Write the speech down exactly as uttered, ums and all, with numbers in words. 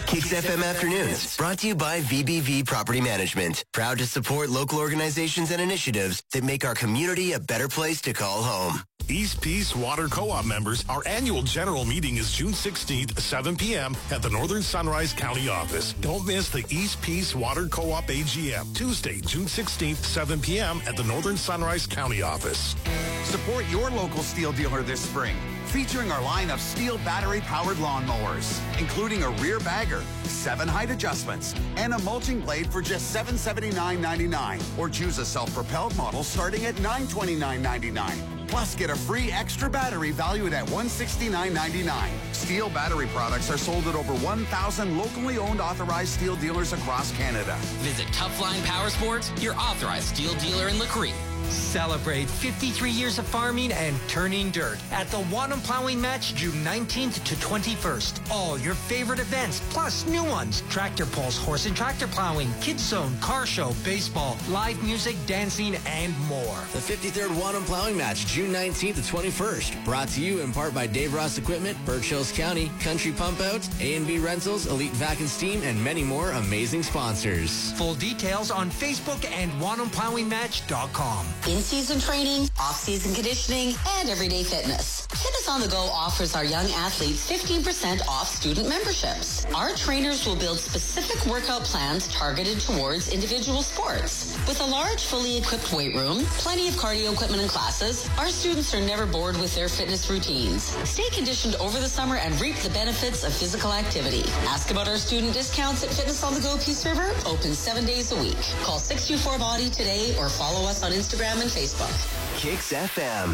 Kicks F M Afternoons, brought to you by V B V Property Management. Proud to support local organizations and initiatives that make our community a better place to call home. East Peace Water Co-op members, our annual general meeting is June sixteenth, seven p.m. at the Northern Sunrise County office. Don't miss the East Peace Water Co-op A G M, Tuesday, June sixteenth, seven p.m. at the Northern Sunrise County office. Support your local Steel dealer this spring, featuring our line of Steel battery-powered lawnmowers, including a rear bagger, seven height adjustments, and a mulching blade for just seven hundred seventy-nine ninety-nine. Or choose a self-propelled model starting at nine hundred twenty-nine ninety-nine. Plus, get a free extra battery valued at one hundred sixty-nine ninety-nine. Steel battery products are sold at over one thousand locally owned authorized Steel dealers across Canada. Visit Toughline Power Sports, your authorized Steel dealer in Lacree. Celebrate fifty-three years of farming and turning dirt at the Wanham Plowing Match June nineteenth to twenty-first. All your favorite events, plus new ones. Tractor pulls, horse and tractor plowing, kids zone, car show, baseball, live music, dancing, and more. The fifty-third Wanham Plowing Match, June nineteenth to twenty-first. Brought to you in part by Dave Ross Equipment, Birch Hills County, Country Pump Out, A and B Rentals, Elite Vac and Steam, and many more amazing sponsors. Full details on Facebook and wanham plowing match dot com. In-season training, off-season conditioning, and everyday fitness. Fitness on the Go offers our young athletes fifteen percent off student memberships. Our trainers will build specific workout plans targeted towards individual sports. With a large, fully equipped weight room, plenty of cardio equipment and classes, our students are never bored with their fitness routines. Stay conditioned over the summer and reap the benefits of physical activity. Ask about our student discounts at Fitness on the Go Peace River, open seven days a week. Call six two four body today or follow us on Instagram and Facebook. Kicks F M.